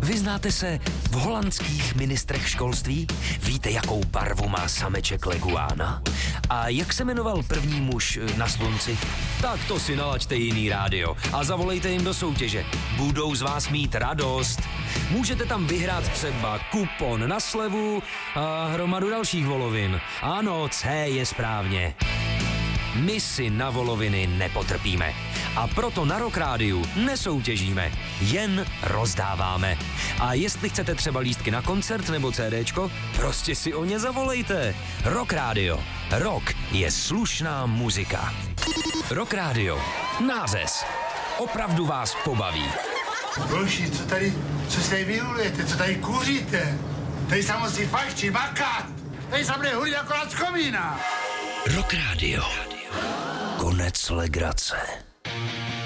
Vyznáte se v holandských ministrech školství? Víte, jakou barvu má sameček leguána? A jak se jmenoval první muž na slunci? Tak to si nalaďte jiný rádio a zavolejte jim do soutěže. Budou z vás mít radost. Můžete tam vyhrát třeba kupon na slevu a hromadu dalších volovin. Ano, C je správně. My si na voloviny nepotrpíme. A proto na Rock Rádiu nesoutěžíme, jen rozdáváme. A jestli chcete třeba lístky na koncert nebo CDčko, prostě si o ně zavolejte. Rock Rádio. Rock je slušná muzika. Rock Rádio. Nářez. Opravdu vás pobaví. Boži, co se tady vylujete, co tady kouříte? Tady se musí fakt makat. Tady se bude hulit akorát z komína. Rock Rádio. Konec legrace.